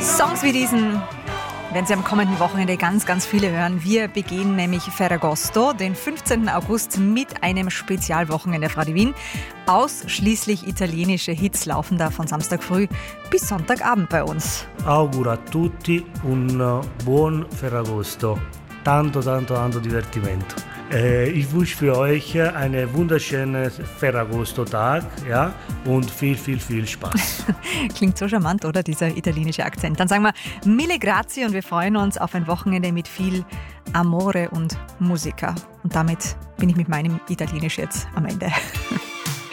Songs wie diesen werden Sie am kommenden Wochenende ganz, ganz viele hören. Wir begehen nämlich Ferragosto, den 15. August, mit einem Spezialwochenende auf Radio Wien. Ausschließlich italienische Hits laufen da von Samstag früh bis Sonntagabend bei uns. Auguro a tutti un buon Ferragosto. Tanto Divertimento. Ich wünsche für euch einen wunderschönen Ferragosto-Tag, ja, und viel Spaß. Klingt so charmant, oder, dieser italienische Akzent. Dann sagen wir mille grazie und wir freuen uns auf ein Wochenende mit viel Amore und Musica. Und damit bin ich mit meinem Italienisch jetzt am Ende.